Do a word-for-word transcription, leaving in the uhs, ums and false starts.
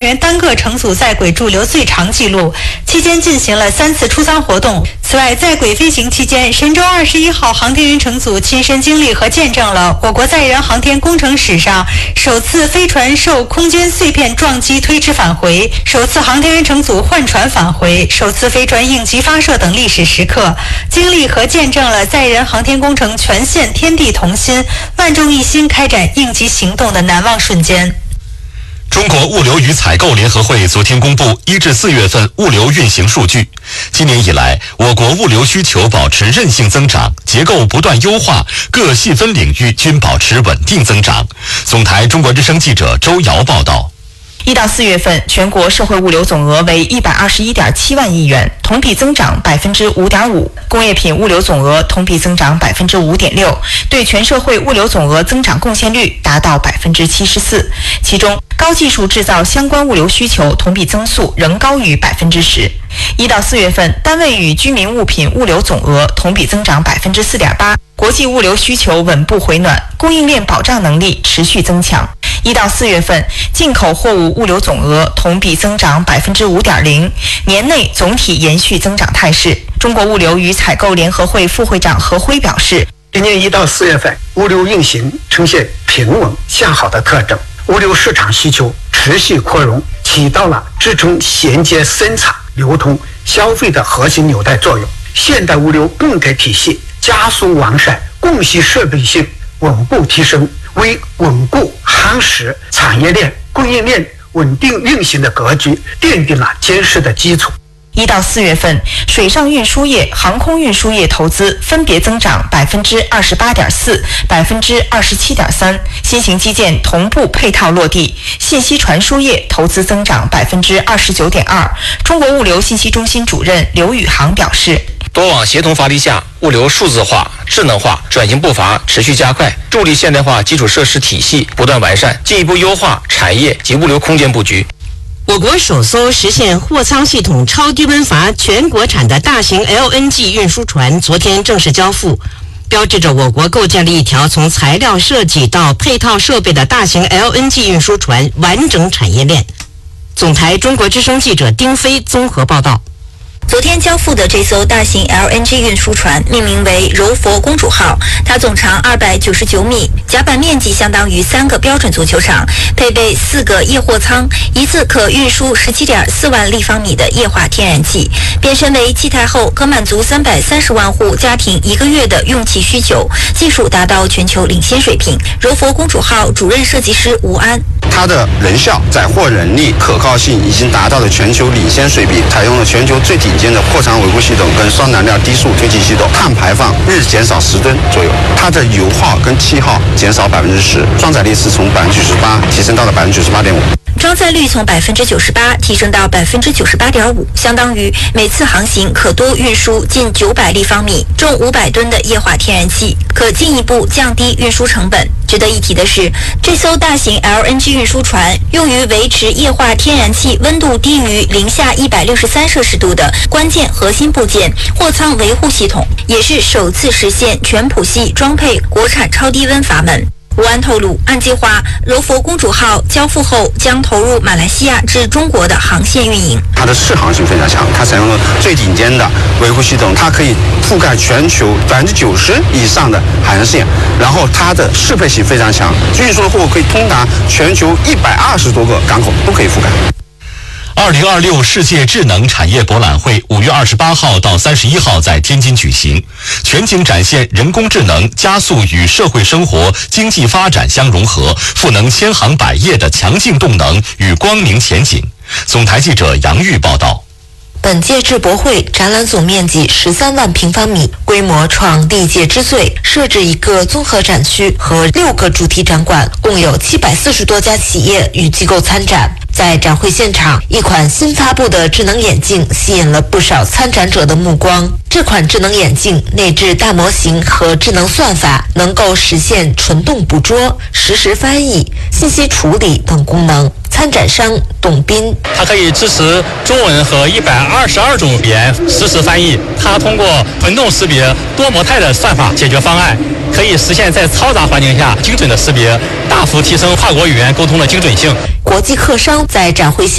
员单个乘组在轨驻留最长纪录，期间进行了三次出舱活动。此外，在轨飞行期间，神舟二十一号航天员乘组亲身经历和见证了我国载人航天工程史上首次飞船受空间碎片撞击推迟返回、首次航天员乘组换船返回、首次飞船应急发射等历史时刻，经历和见证了载人航天工程全线天地同心、万众一心开展应急行动的难忘瞬间。 中国物流与采购联合会昨天公布一至四月份物流运行数据。今年以来，我国物流需求保持韧性增长，结构不断优化，各细分领域均保持稳定增长。总台中国之声记者周瑶报道。 一到四月份，全国社会物流总额为一百二十一点七万亿元，同比增长百分之五点五。工业品物流总额同比增长百分之五点六，对全社会物流总额增长贡献率达到百分之七十四。其中，高技术制造相关物流需求同比增速仍高于百分之十。一到四月份，单位与居民物品物流总额同比增长百分之四点八。国际物流需求稳步回暖，供应链保障能力持续增强。一到四月份，进口货物物流总额同比增长百分之五点零，年内总体延续增长态势。中国物流与采购联合会副会长何辉表示， 今年一到四月份，物流运行呈现平稳向好的特征，物流市场需求持续扩容，起到了支撑衔接生产、流通、消费的核心纽带作用。现代物流供给体系加速完善，供需设备性稳步提升，为稳固夯实产业链、供应链稳定运行的格局奠定了坚实的基础。 一到四月份，水上运输业、航空运输业投资分别增长百分之二十八点四、百分之二十七点三，新型基建同步配套落地。信息传输业投资增长百分之二十九点二。中国物流信息中心主任刘宇航表示， 多网协同发力下，物流数字化、智能化转型步伐持续加快，助力现代化基础设施体系不断完善，进一步优化产业及物流空间布局。 我国首艘实现货舱系统超低温阀全国产的大型 L N G 运输船昨天正式交付，标志着我国构建了一条从材料设计到配套设备的大型 L N G 运输船完整产业链。总台中国之声记者丁飞综合报道。 昨天交付的这艘大型 L N G 运输船命名为柔佛公主号，它总长二百九十九米，甲板面积相当于三个标准足球场，配备四个液货舱，一次可运输十七点四万立方米的液化天然气。变身为气态后，可满足三百三十万户家庭一个月的用气需求，技术达到全球领先水平。柔佛公主号主任设计师吴安， 它的人效、载货能力、可靠性已经达到了全球领先水平，采用了全球最顶尖的货舱维护系统跟双燃料低速推进系统，碳排放日减少十吨左右，它的油耗跟气耗减少百分之十，装载力是从百分之九十八提升到了百分之九十八点五。 装载率从百分之九十八提升到百分之九十八点五，相当于每次航行可多运输近九百立方米、重五百吨的液化天然气，可进一步降低运输成本。值得一提的是，这艘大型 L N G 运输船用于维持液化天然气温度低于零下一百六十三摄氏度的关键核心部件货舱维护系统，也是首次实现全谱系装配国产超低温阀门。吴安透露，按计划，柔佛公主号交付后将投入马来西亚至中国的航线运营。 它的适航性非常强，它采用了最顶尖的维护系统，它可以覆盖全球百分之九十以上的海岸线，然后它的适配性非常强，运输的货物可以通达全球一百二十多个港口都可以覆盖。 二零二六世界智能产业博览会五月二十八号到三十一号在天津举行，全景展现人工智能加速与社会生活、经济发展相融合，赋能千行百业的强劲动能与光明前景。总台记者杨玉报道。 本届智博会展览总面积十三万平方米，规模创历届之最，设置一个综合展区和六个主题展馆，共有七百四十多家企业与机构参展。在展会现场，一款新发布的智能眼镜吸引了不少参展者的目光。这款智能眼镜内置大模型和智能算法，能够实现纯动捕捉、实时翻译、信息处理等功能。参展商董斌， 它可以支持中文和一百二十二种语言实时翻译。它通过混动识别、多模态的算法解决方案，可以实现在嘈杂环境下精准的识别，大幅提升跨国语言沟通的精准性。 国际客商在展会